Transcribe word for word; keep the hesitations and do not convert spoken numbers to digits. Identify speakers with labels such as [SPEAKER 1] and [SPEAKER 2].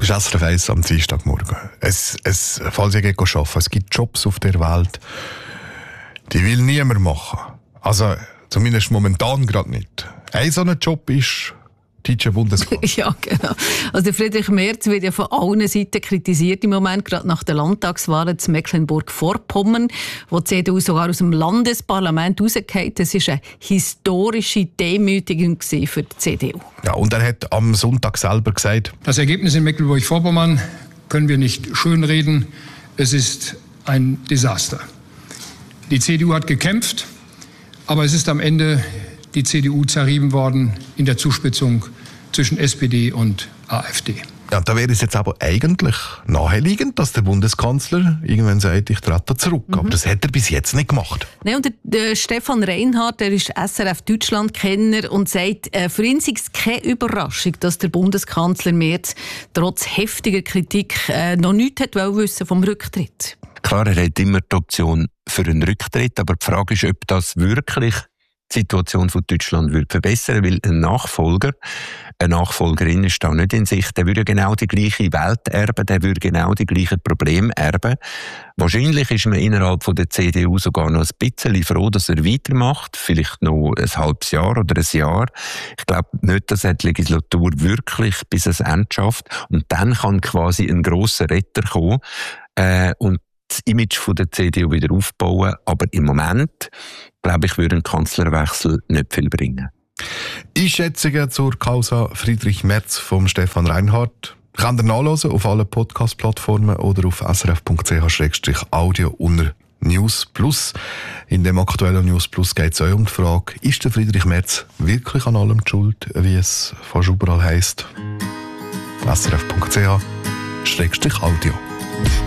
[SPEAKER 1] Das ist S R F eins am Dienstagmorgen. Es, es, falls ihr geht arbeiten, es gibt Jobs auf der Welt, die will niemand machen. Also zumindest momentan gerade nicht. Ein so ein Job ist deutscher Bundeskanzler.
[SPEAKER 2] Ja, genau. Also Friedrich Merz wird ja von allen Seiten kritisiert im Moment, gerade nach der Landtagswahl zu Mecklenburg-Vorpommern, wo die C D U sogar aus dem Landesparlament rausgefallen. Das war eine historische Demütigung für die C D U.
[SPEAKER 1] Ja, und er hat am Sonntag selber gesagt:
[SPEAKER 3] Das Ergebnis in Mecklenburg-Vorpommern können wir nicht schönreden. Es ist ein Desaster. Die C D U hat gekämpft, aber es ist am Ende die C D U zerrieben worden in der Zuspitzung zwischen S P D und AfD.
[SPEAKER 1] Ja, da wäre es jetzt aber eigentlich naheliegend, dass der Bundeskanzler irgendwann sagt, ich trete zurück. Mhm. Aber das hat er bis jetzt nicht gemacht.
[SPEAKER 2] Nein, und der, der Stefan Reinhardt, der ist S R F Deutschland-Kenner und sagt, äh, für ihn sei es keine Überraschung, dass der Bundeskanzler Merz trotz heftiger Kritik äh, noch nichts hat wissen vom Rücktritt.
[SPEAKER 4] Klar, er hat immer die Option für einen Rücktritt, aber die Frage ist, ob das wirklich die Situation von Deutschland würde verbessern, weil ein Nachfolger, eine Nachfolgerin ist da nicht in Sicht. Der würde genau die gleiche Welt erben, der würde genau die gleichen Probleme erben. Wahrscheinlich ist man innerhalb von der C D U sogar noch ein bisschen froh, dass er weitermacht, vielleicht noch ein halbes Jahr oder ein Jahr. Ich glaube nicht, dass er die Legislatur wirklich bis ans Ende schafft. Und dann kann quasi ein grosser Retter kommen äh, und das Image von der C D U wieder aufbauen. Aber im Moment, glaube ich, würde ein Kanzlerwechsel nicht viel bringen.
[SPEAKER 1] Einschätzungen zur Causa Friedrich Merz vom Stefan Reinhardt könnt ihr nachlesen auf allen Podcast-Plattformen oder auf s r f punkt c h slash audio unter News Plus. In dem aktuellen News Plus geht es auch um die Frage, ist der Friedrich Merz wirklich an allem schuld, wie es fast überall heisst? s r f punkt c h slash audio